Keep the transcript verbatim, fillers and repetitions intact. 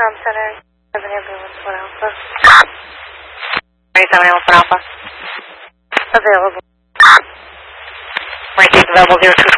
Comm Center, seven ambulance, one Alpha. seven ambulance, one Alpha. Available. Ranking available, zero two